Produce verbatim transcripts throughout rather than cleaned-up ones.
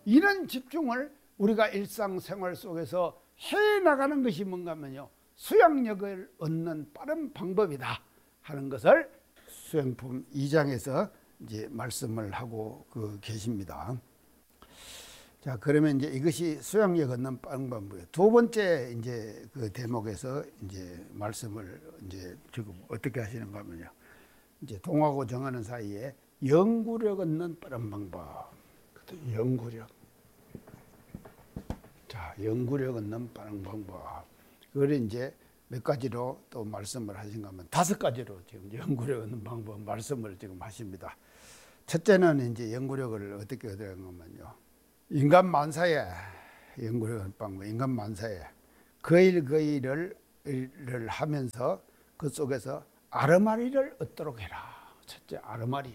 이런 집중을 우리가 일상생활 속에서 해나가는 것이 뭔가 하면요, 수양력을 얻는 빠른 방법이다 하는 것을 수행품 이 장에서 이제 말씀을 하고 그 계십니다. 자, 그러면 이제 이것이 수양력 얻는 빠른 방법이에요. 두 번째 이제 그 대목에서 이제 말씀을 이제 지금 어떻게 하시는가 하면요, 이제 동하고 정하는 사이에 연구력 얻는 빠른 방법. 연구력. 자, 연구력 얻는 빠른 방법. 그걸 이제 몇 가지로 또 말씀을 하신가 하면 다섯 가지로 지금 연구력 얻는 방법 말씀을 지금 하십니다. 첫째는 이제 연구력을 어떻게 얻어가냐면요, 인간 만사에 연구력 얻는 방법, 인간 만사에 그 일 그 일을 일을 하면서 그 속에서 아르마리를 얻도록 해라. 첫째, 아르마리.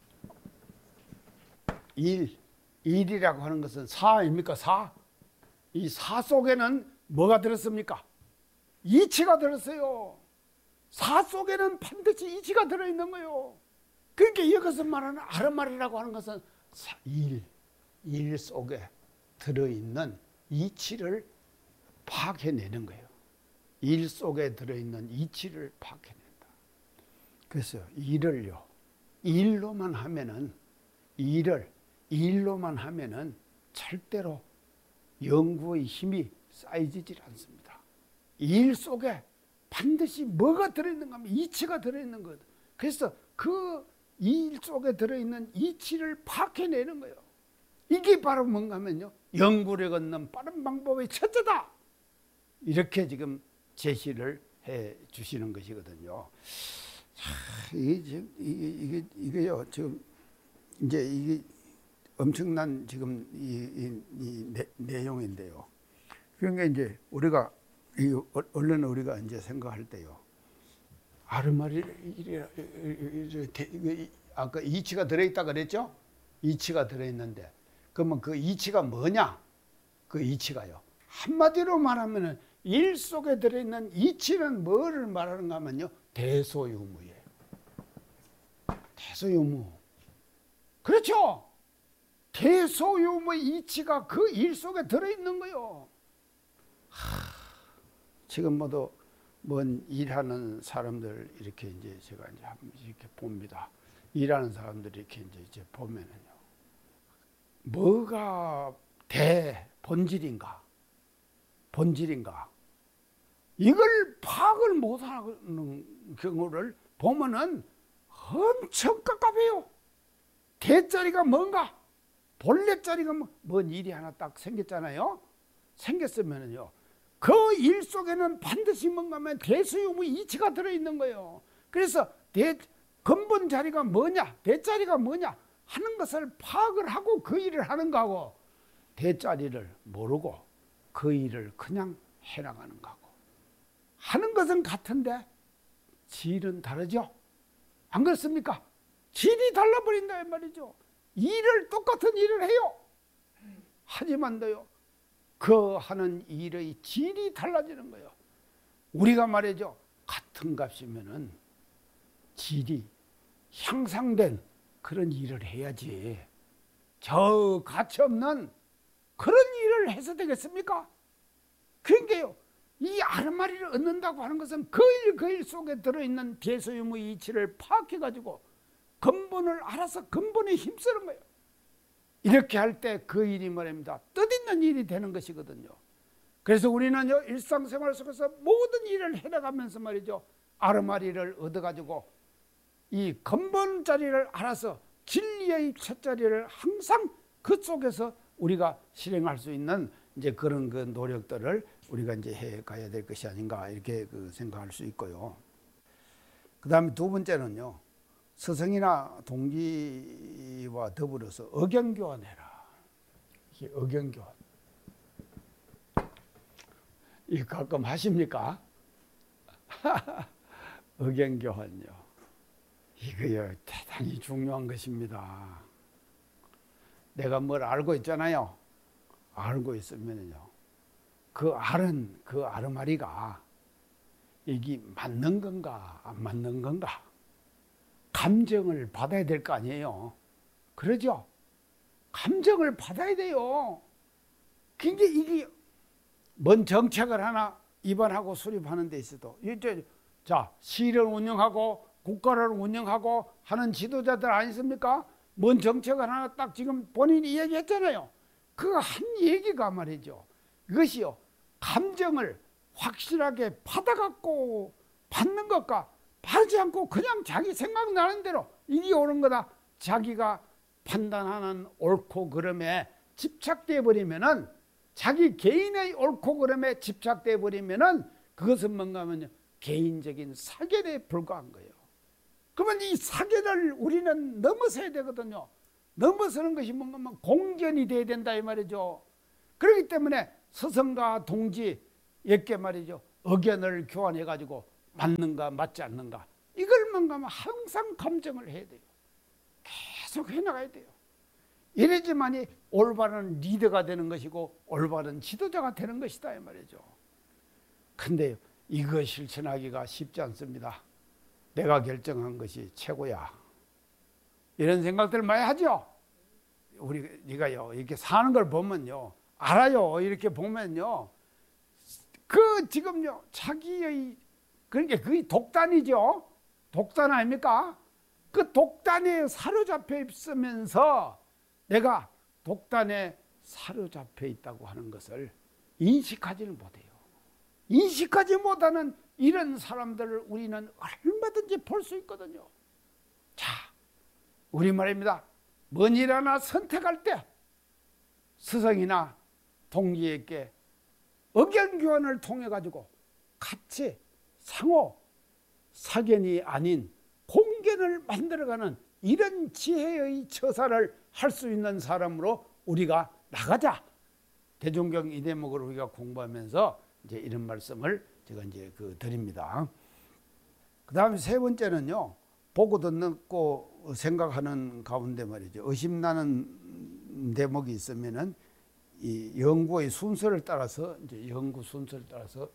일, 일이라고 하는 것은 사 아닙니까? 사. 이 사 속에는 뭐가 들었습니까? 이치가 들었어요. 사 속에는 반드시 이치가 들어있는 거예요. 그러니까 여기서 말하는 아르마리라고 하는 것은 일, 일 속에 들어있는 이치를 파악해내는 거예요. 일 속에 들어있는 이치를 파악해낸다. 그래서 일을요, 일로만 하면은, 일을 일로만 하면은 절대로 연구의 힘이 쌓이질 않습니다. 일 속에 반드시 뭐가 들어있는가 하면 이치가 들어있는 것. 그래서 그 일 속에 들어있는 이치를 파악해내는 거예요. 이게 바로 뭔가 하면요, 연구력 얻는 빠른 방법의 첫째다. 이렇게 지금 제시를 해 주시는 것이거든요. 자, 이게, 이게, 이게, 이게요, 지금 이제 이게 엄청난 지금 이, 이, 이 내, 내용인데요. 그러니까 이제 우리가 이 얼른 우리가 이제 생각할 때요, 아르마리를 아까 이치가 들어있다 그랬죠? 이치가 들어있는데 그러면 그 이치가 뭐냐? 그 이치가요, 한마디로 말하면은 일 속에 들어있는 이치는 뭐를 말하는가 하면요, 대소유무예요. 대소유무. 그렇죠? 대소유무의 이치가 그 일 속에 들어있는 거요. 하, 지금 모두 뭔 일하는 사람들 이렇게 이제 제가 이제 이렇게 봅니다. 일하는 사람들이 이렇게 이제, 이제 보면은요, 뭐가 대 본질인가, 본질인가, 이걸 파악을 못하는 경우를 보면은 엄청 깝깝해요. 대자리가 뭔가, 본래 자리가 뭐, 뭔 일이 하나 딱 생겼잖아요. 생겼으면은요, 그 일 속에는 반드시 뭔가 하면 대수유무 이치가 들어있는 거예요. 그래서 대, 근본 자리가 뭐냐, 대자리가 뭐냐 하는 것을 파악을 하고 그 일을 하는 거하고, 대자리를 모르고 그 일을 그냥 해나가는 거하고 하는 것은 같은데 질은 다르죠. 안 그렇습니까? 질이 달라버린다 이 말이죠. 일을 똑같은 일을 해요. 하지만도요, 그 하는 일의 질이 달라지는 거예요. 우리가 말이죠, 같은 값이면은 질이 향상된 그런 일을 해야지, 저 가치 없는 그런 일을 해서 되겠습니까? 그러니까요, 이 아르마리를 얻는다고 하는 것은 그 일 그 일 속에 들어있는 대소유무의 이치를 파악해가지고 근본을 알아서 근본에 힘쓰는 거예요. 이렇게 할 때 그 일이 말입니다, 뜻있는 일이 되는 것이거든요. 그래서 우리는요, 일상생활 속에서 모든 일을 해나가면서 말이죠, 아르마리를 얻어가지고 이 근본 자리를 알아서 진리의 첫자리를 항상 그 속에서 우리가 실행할 수 있는 이제 그런 그 노력들을 우리가 이제 해 가야 될 것이 아닌가, 이렇게 그 생각할 수 있고요. 그 다음에 두 번째는요, 스승이나 동기와 더불어서 의견교환해라. 이게 의견교환. 이거 가끔 하십니까? 의견교환요. 이거요, 대단히 중요한 것입니다. 내가 뭘 알고 있잖아요. 알고 있으면요, 그 알은, 그 아르마리가 이게 맞는 건가 안 맞는 건가 감정을 받아야 될 거 아니에요. 그러죠? 감정을 받아야 돼요. 그게 이게 뭔 정책을 하나 입안하고 수립하는 데 있어도 이제 자 시를 운영하고 국가를 운영하고 하는 지도자들 아니십니까? 뭔 정책을 하나 딱 지금 본인이 얘기했잖아요. 그 한 얘기가 말이죠. 그것이요. 감정을 확실하게 받아갖고 받는 것과 받지 않고 그냥 자기 생각나는 대로 이게 옳은 거다. 자기가 판단하는 옳고 그름에 집착돼 버리면은 자기 개인의 옳고 그름에 집착돼 버리면은 그것은 뭔가 하면요. 개인적인 사견에 불과한 거예요. 그러면 이 사견을 우리는 넘어서야 되거든요. 넘어서는 것이 뭔가 하면 공견이 돼야 된다 이 말이죠. 그렇기 때문에 스승과 동지에게 말이죠. 의견을 교환해 가지고 맞는가 맞지 않는가 이걸 뭔가 하면 항상 감정을 해야 돼요. 계속 해나가야 돼요. 이래야지만이 올바른 리더가 되는 것이고 올바른 지도자가 되는 것이다 이 말이죠. 근데 이거 실천하기가 쉽지 않습니다. 내가 결정한 것이 최고야. 이런 생각들을 많이 하죠. 우리 네가요 이렇게 사는 걸 보면요 알아요. 이렇게 보면요 그 지금요 자기의 그러니까 그게 독단이죠. 독단 아닙니까? 그 독단에 사로잡혀 있으면서 내가 독단에 사로잡혀 있다고 하는 것을 인식하지는 못해요. 인식하지 못하는 이런 사람들을 우리는 얼마든지 볼 수 있거든요. 자, 우리 말입니다. 뭔 일 하나 선택할 때 스승이나 동지에게 의견 교환을 통해 가지고 같이 상호 사견이 아닌 공견을 만들어가는 이런 지혜의 처사를 할 수 있는 사람으로 우리가 나가자. 대종경 이 대목을 우리가 공부하면서 이제 이런 말씀을 제가 이제 그 드립니다. 그 다음에 세 번째는요, 보고 듣고 생각하는 가운데 말이죠. 의심나는 대목이 있으면은 이 연구의 순서를 따라서 이제 연구 순서를 따라서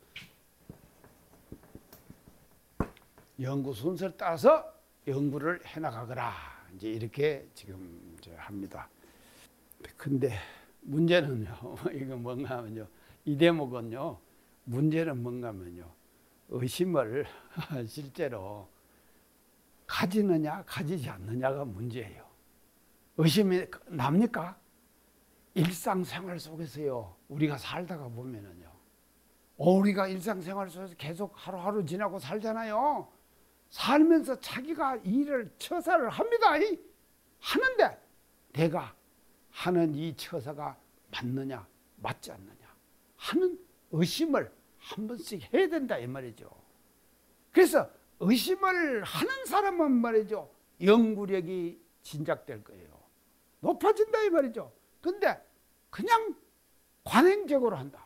연구 순서를 따라서 연구를 해나가거라. 이제 이렇게 지금 이제 합니다. 근데 문제는요, 이거 뭔가 하면요, 이 대목은요, 문제는 뭔가 하면요, 의심을 실제로 가지느냐, 가지지 않느냐가 문제예요. 의심이 납니까? 일상생활 속에서요, 우리가 살다가 보면은요, 우리가 일상생활 속에서 계속 하루하루 지나고 살잖아요. 살면서 자기가 일을 처사를 합니다. 하는데 내가 하는 이 처사가 맞느냐 맞지 않느냐 하는 의심을 한 번씩 해야 된다 이 말이죠. 그래서 의심을 하는 사람은 말이죠, 연구력이 진작될 거예요. 높아진다 이 말이죠. 근데 그냥 관행적으로 한다.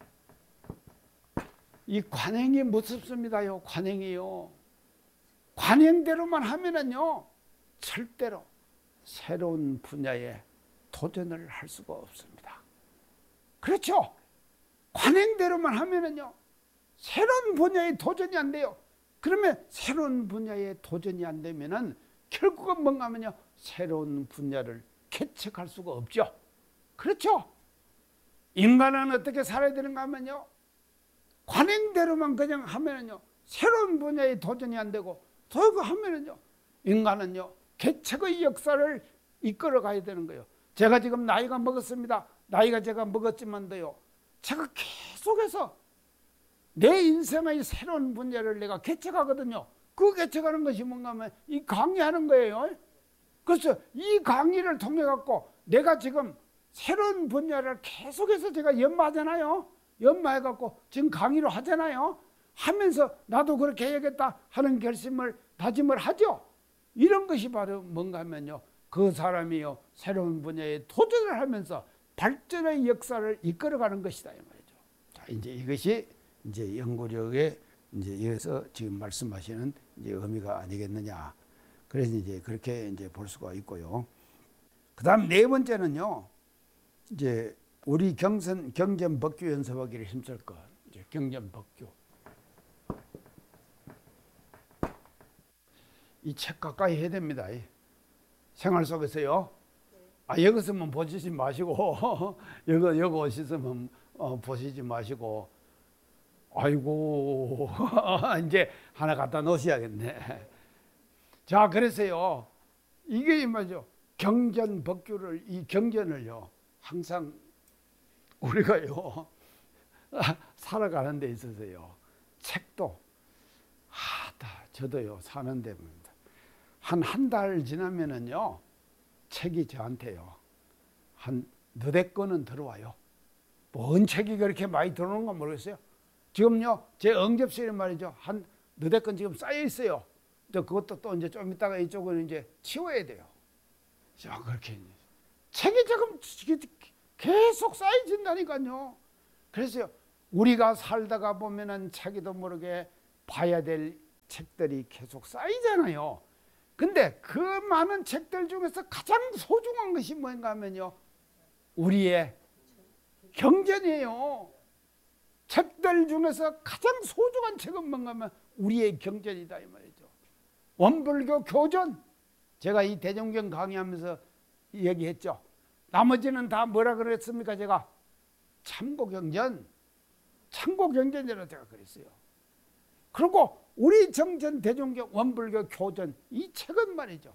이 관행이 무섭습니다요. 관행이요. 관행대로만 하면은요, 절대로 새로운 분야에 도전을 할 수가 없습니다. 그렇죠? 관행대로만 하면은요, 새로운 분야에 도전이 안 돼요. 그러면 새로운 분야에 도전이 안 되면은 결국은 뭔가 하면요, 새로운 분야를 개척할 수가 없죠. 그렇죠? 인간은 어떻게 살아야 되는가 하면요, 관행대로만 그냥 하면은요, 새로운 분야에 도전이 안 되고, 더 하면은요, 인간은요, 개척의 역사를 이끌어 가야 되는 거예요. 제가 지금 나이가 먹었습니다. 나이가 제가 먹었지만도요, 제가 계속해서 내 인생의 새로운 분야를 내가 개척하거든요. 그 개척하는 것이 뭔가 하면 이 강의하는 거예요. 그래서 이 강의를 통해 갖고 내가 지금 새로운 분야를 계속해서 제가 연마하잖아요. 연마해 갖고 지금 강의를 하잖아요. 하면서 나도 그렇게 해야겠다 하는 결심을 다짐을 하죠. 이런 것이 바로 뭔가 하면요, 그 사람이요, 새로운 분야에 도전을 하면서 발전의 역사를 이끌어가는 것이다 이 말이죠. 자, 이제 이것이 이제 연구력에 이제 이어서 지금 말씀하시는 이제 의미가 아니겠느냐. 그래서 이제 그렇게 이제 볼 수가 있고요. 그다음 네 번째는요, 이제 우리 경선 경전 법규 연습하기를 힘쓸 것. 이제 경전 법규. 이 책 가까이 해야 됩니다. 생활 속에서요. 아, 여기 있으면 보시지 마시고 여기, 여기 오시면 어, 보시지 마시고 아이고 이제 하나 갖다 놓으셔야겠네. 자, 그래서요 이게 말이죠. 경전 법규를 이 경전을요 항상 우리가요 살아가는 데 있어서요 책도 하다 저도요 사는데 봅니다. 한 한 달 지나면은요 책이 저한테요 한 너댓 권은 들어와요. 뭔 책이 그렇게 많이 들어오는 건 모르겠어요. 지금요 제 응접실에 말이죠 한 너댓 권 지금 쌓여 있어요. 또 그것도 또 이제 좀 이따가 이쪽은 이제 치워야 돼요. 자, 그렇게 책이 조금 계속 쌓여진다니까요. 그래서 우리가 살다가 보면은 자기도 모르게 봐야 될 책들이 계속 쌓이잖아요. 근데 그 많은 책들 중에서 가장 소중한 것이 뭔가 하면요 우리의 경전이에요. 책들 중에서 가장 소중한 책은 뭔가 하면 우리의 경전이다 이 말이죠. 원불교 교전, 제가 이 대종경 강의하면서 얘기했죠. 나머지는 다 뭐라 그랬습니까? 제가 참고경전, 참고경전이라고 제가 그랬어요. 그리고 우리 정전 대종경 원불교 교전 이 책은 말이죠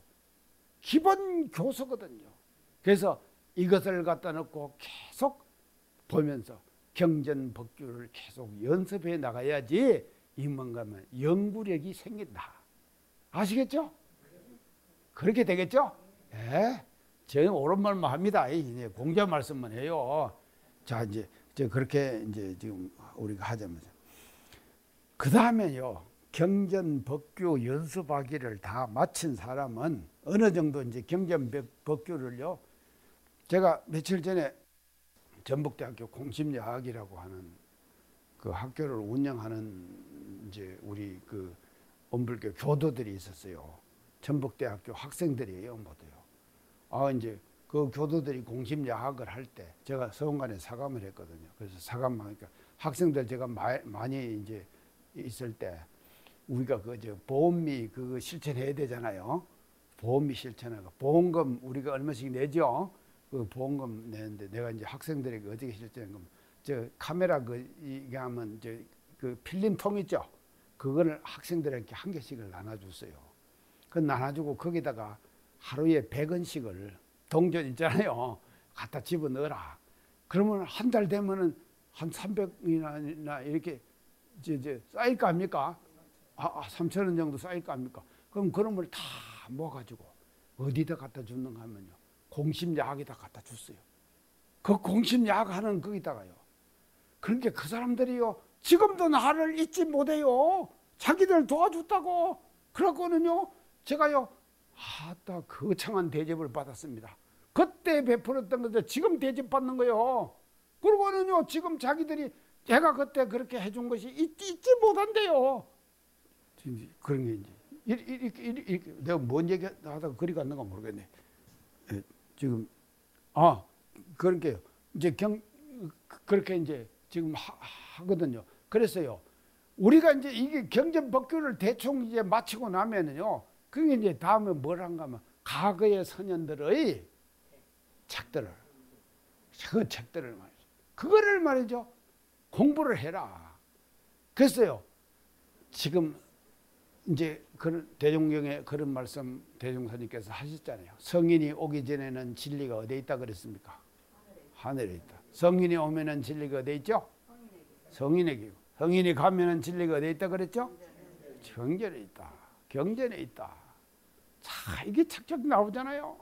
기본 교서거든요. 그래서 이것을 갖다 놓고 계속 보면서 경전 법규를 계속 연습해 나가야지 이 뭔가 하면 연구력이 생긴다. 아시겠죠? 그렇게 되겠죠? 예. 저는 옳은 말만 합니다. 이제 공자 말씀만 해요. 자, 이제 그렇게 이제 지금 우리가 하자면서. 그 다음에요, 경전 법규 연습하기를 다 마친 사람은 어느 정도 이제 경전 법규를요, 제가 며칠 전에 전북대학교 공심여학이라고 하는 그 학교를 운영하는 이제 우리 그 원불교 교도들이 있었어요. 전북대학교 학생들이에요, 모두요. 아, 이제 그 교도들이 공심야학을 할 때 제가 서원관에 사감을 했거든요. 그래서 사감하니까 학생들 제가 마, 많이 이제 있을 때 우리가 그저 보험비 그거 실천해야 되잖아요. 보험비 실천하고 보험금 우리가 얼마씩 내죠. 그 보험금 내는데 내가 이제 학생들에게 어떻게 실천한 거면 저 카메라 그 이게 하면 이제 그 필름통 있죠. 그거를 학생들에게 한 개씩을 나눠줬어요. 그 나눠주고 거기다가 하루에 백 원씩을 동전 있잖아요. 갖다 집어넣어라. 그러면 한 달 되면은 한 삼백 원이나 이렇게 이제, 이제 쌓일 거 아닙니까? 아, 삼천 원 정도 쌓일 거 아닙니까? 그럼 그런 걸 다 모아가지고 어디다 갖다 줬는가 하면요. 공심야학에다 갖다 줬어요. 그 공심야학 하는 거기다가요. 그러니까 그 사람들이요. 지금도 나를 잊지 못해요. 자기들 도와줬다고. 그러고는요. 제가요. 아따 거창한 대접을 받았습니다. 그때 베풀었던 것들 지금 대접받는 거예요. 그러고는요. 지금 자기들이 제가 그때 그렇게 해준 것이 잊, 잊지 못한대요. 그런 게 이제 이렇게, 이렇게, 이렇게 내가 뭔 얘기 하다가 그리 갔는가 모르겠네. 예, 지금 아 그런 게요. 이제 경 그렇게 이제 지금 하, 하거든요. 그래서요. 우리가 이제 이게 경전 법규를 대충 이제 마치고 나면은요. 그게 이제 다음에 뭘 한가 하면 과거의 선현들의 책들을 그 책들을 말이죠. 그거를 말이죠. 공부를 해라. 그랬어요. 지금 이제 그런 대종경에 그런 말씀 대종사님께서 하셨잖아요. 성인이 오기 전에는 진리가 어디에 있다 그랬습니까? 하늘에 있다. 성인이 오면은 진리가 어디에 있죠? 성인에게. 성인이 가면은 진리가 어디에 있다 그랬죠? 경전에 있다. 경전에 있다. 자, 이게 책책 나오잖아요.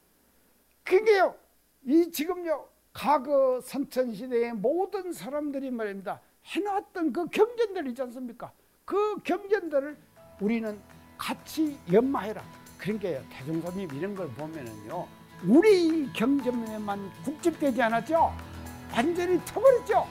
그게요. 이 지금요. 과거 선천시대의 모든 사람들이 말입니다. 해놨던 그 경전들 있지 않습니까? 그 경전들을 우리는 같이 연마해라. 그러니까 대종사님 이런 걸 보면은요. 우리 경전에만 국집되지 않았죠? 완전히 터버렸죠?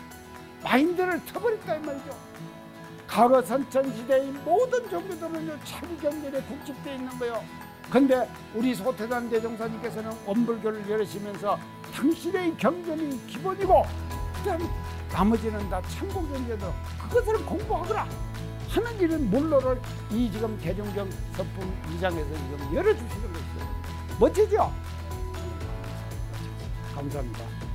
마인드를 터버렸다 이 말이죠. 과거 선천시대의 모든 종교들은요. 자기 경전에 국집되어 있는 거예요. 근데 우리 소태단 대종사님께서는 원불교를 열으시면서 당신의 경전이 기본이고 그다음 나머지는 다 참고 경전으로 그것을 공부하거라 하는 이런 물로를 이 지금 대종경 서품 이 장에서 지금 열어주시는 것이죠. 멋지죠? 감사합니다.